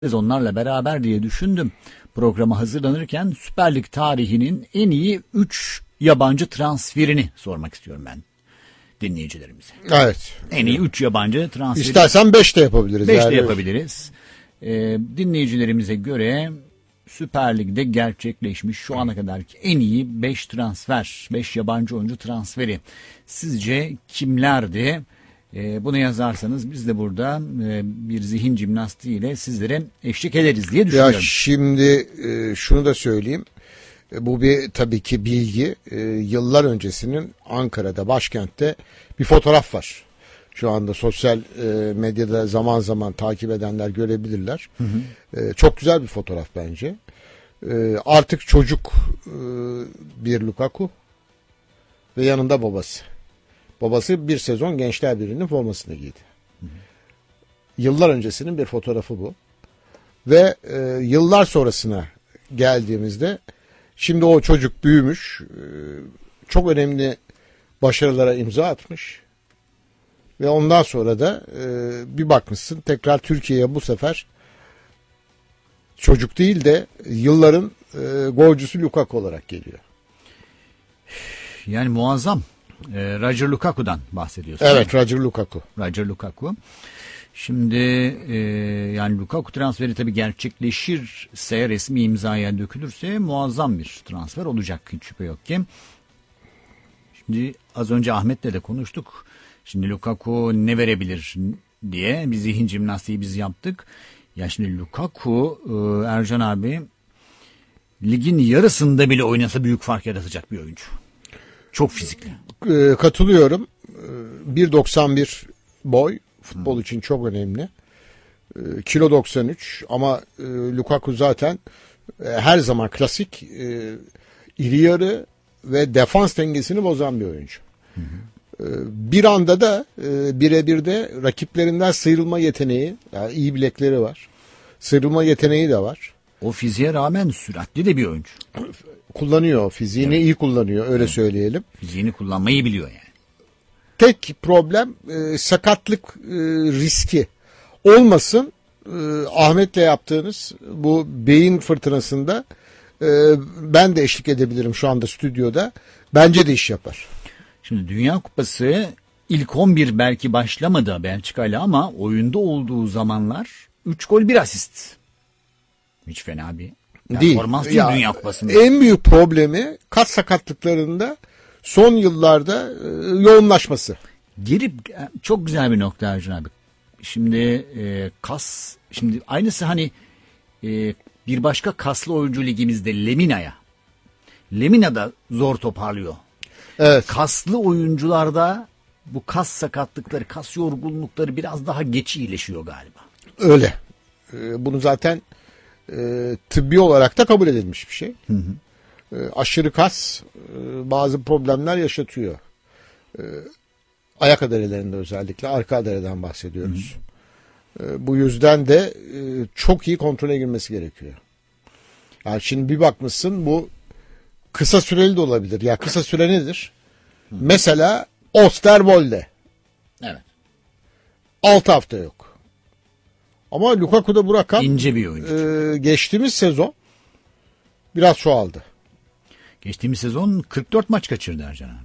Onlarla beraber diye düşündüm. Programa hazırlanırken Süper Lig tarihinin en iyi 3 yabancı transferini sormak istiyorum ben dinleyicilerimize. Evet. En iyi 3 yabancı transferi. İstersen 5 de yapabiliriz. 5 de yapabiliriz. Dinleyicilerimize göre Süper Lig'de gerçekleşmiş şu ana kadarki en iyi 5 transfer, 5 yabancı oyuncu transferi. Sizce kimlerdi? Bunu yazarsanız biz de burada bir zihin jimnastiği ile sizlere eşlik ederiz diye düşünüyorum. Ya şimdi şunu da söyleyeyim. Bu bir tabii ki bilgi. Yıllar öncesinin Ankara'da, başkentte bir fotoğraf var. Şu anda sosyal medyada zaman zaman takip edenler görebilirler. Hı hı. Çok güzel bir fotoğraf bence. Artık çocuk bir Lukaku ve yanında babası. Babası bir sezon Gençler Birliği'nin formasını giydi. Hı hı. Yıllar öncesinin bir fotoğrafı bu. Ve yıllar sonrasına geldiğimizde şimdi o çocuk büyümüş, çok önemli başarılara imza atmış. Ve ondan sonra da bir bakmışsın tekrar Türkiye'ye bu sefer çocuk değil de yılların golcüsü Lukaku olarak geliyor. Yani muazzam. Roger Lukaku'dan bahsediyorsun. Evet, Roger Lukaku. Roger Lukaku. Şimdi yani Lukaku transferi tabii gerçekleşirse, resmi imzaya dökülürse muazzam bir transfer olacak, hiç şüphe yok ki. Şimdi az önce Ahmet'le de konuştuk. Şimdi Lukaku ne verebilir diye bir zihin jimnastiği biz yaptık. Ya şimdi Lukaku, Ercan abi, ligin yarısında bile oynasa büyük fark yaratacak bir oyuncu. Çok fizikli. Katılıyorum. 1.91 boy futbol için çok önemli. Kilo 93 ama Lukaku zaten her zaman klasik iri yarı ve defans dengesini bozan bir oyuncu. Hı hı. Bir anda da birebir de rakiplerinden sıyrılma yeteneği, yani iyi bilekleri var. Sıyrılma yeteneği de var. O fiziğe rağmen süratli de bir oyuncu. Kullanıyor. Fiziğini iyi kullanıyor. Öyle söyleyelim. Fiziğini kullanmayı biliyor yani. Tek problem sakatlık riski olmasın. Ahmet'le yaptığınız bu beyin fırtınasında ben de eşlik edebilirim şu anda stüdyoda. Bence de iş yapar. Şimdi Dünya Kupası ilk 11 belki başlamadı Belçika'yla ama oyunda olduğu zamanlar 3 gol 1 asist. Hiç fena bir performans değil Dünya Kupası'nda. En büyük problemi kas sakatlıklarında son yıllarda yoğunlaşması. Girip çok güzel bir nokta Ercan abi. Şimdi kas, şimdi aynısı hani bir başka kaslı oyuncu ligimizde Lemina da zor toparlıyor. Evet. Kaslı oyuncularda bu kas sakatlıkları, kas yorgunlukları biraz daha geç iyileşiyor galiba. Öyle. Bunu zaten tıbbi olarak da kabul edilmiş bir şey. Hı hı. Aşırı kas bazı problemler yaşatıyor. Ayak adalelerinde özellikle arka adeleden bahsediyoruz. Hı hı. Bu yüzden de çok iyi kontrole girmesi gerekiyor. Yani şimdi bir bakmışsın bu kısa süreli de olabilir. Ya kısa süre nedir? Hı. Mesela Osterwolde. Evet. 6 hafta yok. Ama Lukaku'da bu rakam ince bir oyuncu. Geçtiğimiz sezon biraz çoğaldı. Geçtiğimiz sezon 44 maç kaçırdı Ercan abi.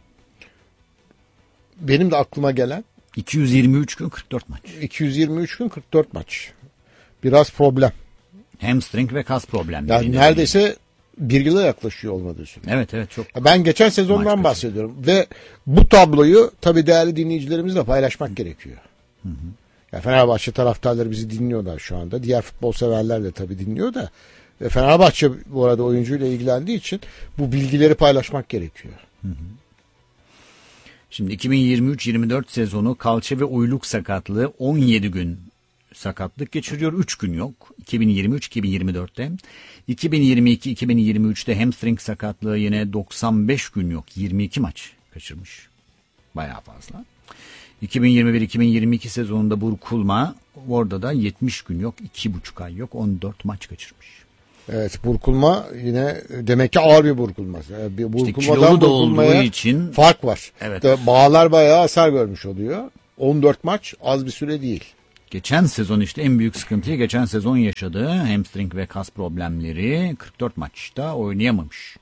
Benim de aklıma gelen 223 gün 44 maç. 223 gün 44 maç. Biraz problem. Hamstring ve kas problemleri. Yani neredeyse bir yıla yaklaşıyor olmadığı süre. Evet çok. Ben geçen sezondan bahsediyorum. Ve bu tabloyu tabii değerli dinleyicilerimizle paylaşmak gerekiyor. Hı hı. Ya Fenerbahçe taraftarları bizi dinliyorlar şu anda. Diğer futbol severler de tabii dinliyor da. Fenerbahçe bu arada oyuncuyla ilgilendiği için bu bilgileri paylaşmak gerekiyor. Hı hı. Şimdi 2023-24 sezonu kalça ve uyluk sakatlığı 17 gün sakatlık geçiriyor. 3 gün yok. 2023-2024'te. 2022-2023'te hamstring sakatlığı yine 95 gün yok. 22 maç kaçırmış. Bayağı fazla. 2021-2022 sezonunda burkulma, orada da 70 gün yok, 2,5 ay yok, 14 maç kaçırmış. Evet, burkulma yine demek ki ağır bir burkulma. Yani bir işte kilolu da olduğu için fark var. Evet. Bağlar bayağı hasar görmüş oluyor. 14 maç az bir süre değil. Geçen sezon işte en büyük sıkıntıyı geçen sezon yaşadığı hamstring ve kas problemleri, 44 maçta oynayamamış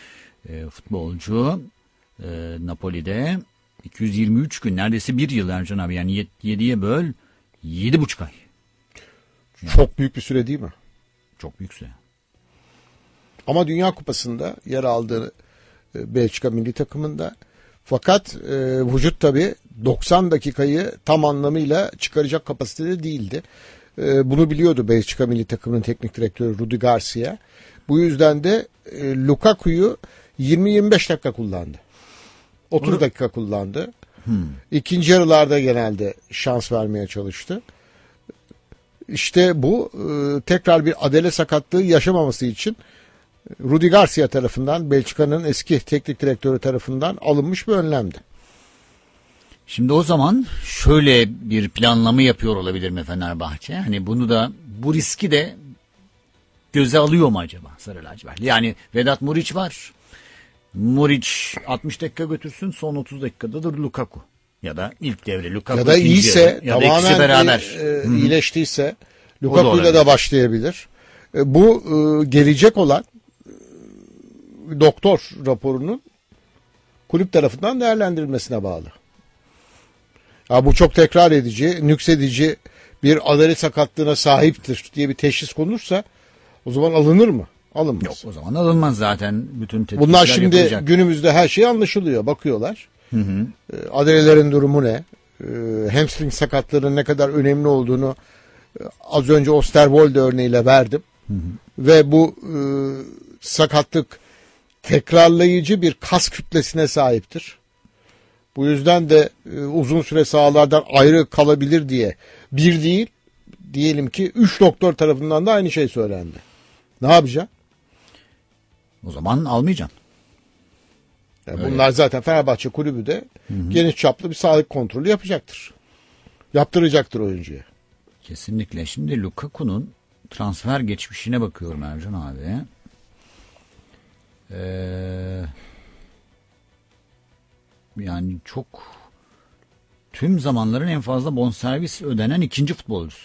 futbolcu Napoli'de 223 gün, neredeyse bir yıl Ercan abi, yani 7'ye böl 7,5 ay. Çok büyük bir süre değil mi? Çok büyük süre. Ama Dünya Kupası'nda yer aldığı Belçika milli takımında, fakat vücut tabii 90 dakikayı tam anlamıyla çıkaracak kapasitede değildi. Bunu biliyordu Belçika milli takımının teknik direktörü Rudi Garcia. Bu yüzden de Lukaku'yu 20-25 dakika kullandı. 30 dakika kullandı. İkinci yarılarda genelde şans vermeye çalıştı. İşte bu tekrar bir adele sakatlığı yaşamaması için Rudi Garcia tarafından, Belçika'nın eski teknik direktörü tarafından alınmış bir önlemdi. Şimdi o zaman şöyle bir planlama yapıyor olabilir mi Fenerbahçe? Hani bunu da, bu riski de göze alıyor mu acaba Sarı Lacivertli? Yani Vedat Muriç var. Muriç 60 dakika götürsün, son 30 dakikada da Lukaku. Ya da ilk devre Lukaku, ya da iyiyse, ya da ikisi beraber iyileştiyse Lukaku'yla da başlayabilir. Bu gelecek olan doktor raporunun kulüp tarafından değerlendirilmesine bağlı. Ya bu çok tekrar edici, nüksedici bir adalet sakatlığına sahiptir diye bir teşhis konulursa o zaman alınır mı? Alınmaz. Yok, o zaman alınmaz zaten. Bütün bunlar şimdi yapılacak. Günümüzde her şey anlaşılıyor. Bakıyorlar. Adelelerin durumu ne? Hamstring sakatlığının ne kadar önemli olduğunu az önce Osterwolde örneğiyle verdim. Ve bu sakatlık tekrarlayıcı bir kas kütlesine sahiptir. Bu yüzden de uzun süre sahalardan ayrı kalabilir diye bir değil, diyelim ki 3 doktor tarafından da aynı şey söylendi. Ne yapacaksın? O zaman almayacaksın. Yani bunlar zaten Fenerbahçe kulübü de geniş çaplı bir sağlık kontrolü yapacaktır. Yaptıracaktır oyuncuya. Kesinlikle. Şimdi Lukaku'nun transfer geçmişine bakıyorum Ercan abi. Yani çok, tüm zamanların en fazla bonservis ödenen ikinci futbolcusu.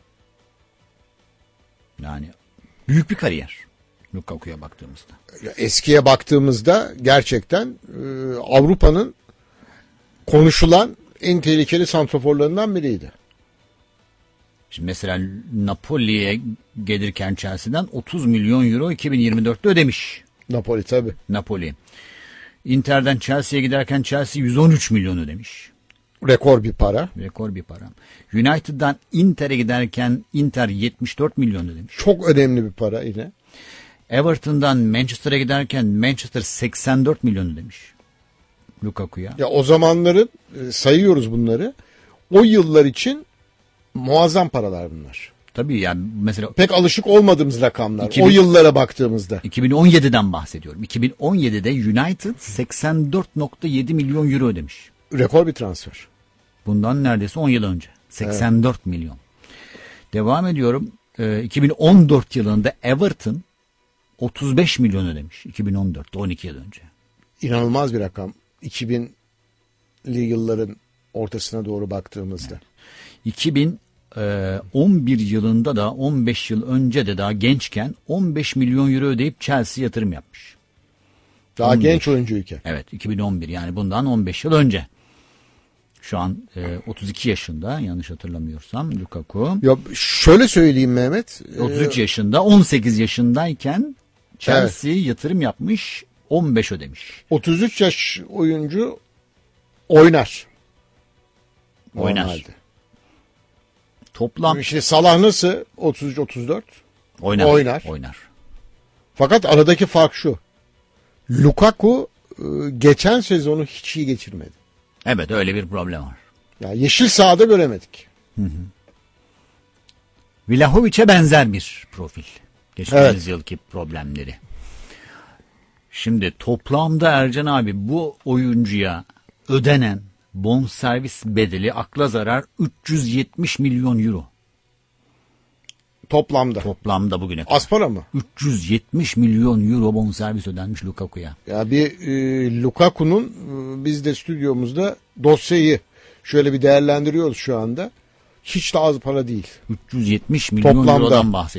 Yani büyük bir kariyer Lukaku'ya baktığımızda. Eskiye baktığımızda gerçekten Avrupa'nın konuşulan en tehlikeli santraforlarından biriydi. Şimdi mesela Napoli'ye gelirken Chelsea'den 30 milyon euro 2024'te ödemiş. Napoli tabii. Napoli. Inter'den Chelsea'ye giderken Chelsea 113 milyon ödemiş. Rekor bir para. Rekor bir para. United'dan Inter'e giderken Inter 74 milyon ödemiş. Çok önemli bir para yine. Everton'dan Manchester'a giderken Manchester 84 milyon ödemiş Lukaku'ya. Ya o zamanların sayıyoruz bunları. O yıllar için muazzam paralar bunlar. Tabii yani mesela pek alışık olmadığımız rakamlar. O yıllara baktığımızda. 2017'den bahsediyorum. 2017'de United 84,7 milyon euro ödemiş. Rekor bir transfer. Bundan neredeyse 10 yıl önce. 84 milyon. Devam ediyorum. 2014 yılında Everton 35 milyon ödemiş. 2014'te, 12 yıl önce. İnanılmaz bir rakam. 2000'li yılların ortasına doğru baktığımızda. Evet. 2011 yılında da 15 yıl önce de daha gençken 15 milyon euro ödeyip Chelsea yatırım yapmış. Daha 15. Genç oyuncuyken. Evet, 2011, yani bundan 15 yıl önce. Şu an 32 yaşında yanlış hatırlamıyorsam Lukaku. Ya şöyle söyleyeyim Mehmet. 33 yaşında, 18 yaşındayken Chelsea yatırım yapmış, 15 ödemiş. 33 yaş oyuncu oynar. Oynar. Toplam. Şimdi Salah nasıl 33-34? Oynar. Fakat aradaki fark şu. Lukaku geçen sezonu hiç iyi geçirmedi. Evet, öyle bir problem var. Ya yeşil sahada göremedik. Vlahovic'e benzer bir profil. Geçtiğimiz yılki problemleri. Şimdi toplamda Ercan abi bu oyuncuya ödenen bonservis bedeli akla zarar 370 milyon euro. Toplamda bugüne kadar. Az para mı? 370 milyon euro bonservis ödenmiş Lukaku'ya. Ya bir Lukaku'nun biz de stüdyomuzda dosyayı şöyle bir değerlendiriyoruz şu anda. hiç de az para değil. 370 milyon Toplamda. eurodan bahsediyoruz.